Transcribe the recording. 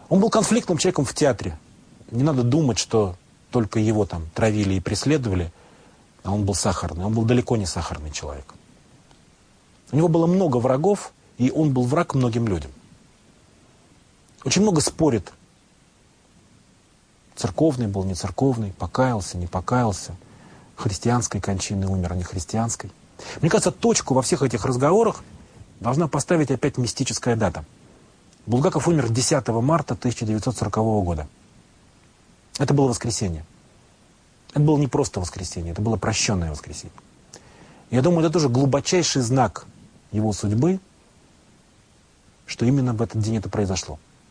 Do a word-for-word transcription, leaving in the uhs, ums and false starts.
Он был конфликтным человеком в театре. Не надо думать, что только его там травили и преследовали, а он был сахарный. Он был далеко не сахарный человек. У него было много врагов, и он был враг многим людям. Очень много спорит. Церковный был, не церковный, покаялся, не покаялся, христианской кончиной умер, а не христианской. Мне кажется, точку во всех этих разговорах должна поставить опять мистическая дата. Булгаков умер десятого марта тысяча девятьсот сорокового года. Это было воскресенье. Это было не просто воскресенье, это было прощенное воскресенье. Я думаю, это тоже глубочайший знак его судьбы, что именно в этот день это произошло.